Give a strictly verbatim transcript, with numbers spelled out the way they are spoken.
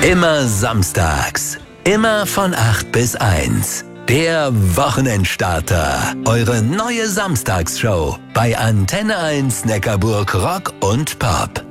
Immer samstags. Immer von acht bis eins. Der Wochenendstarter. Eure neue Samstagsshow bei Antenne eins Neckarburg Rock und Pop.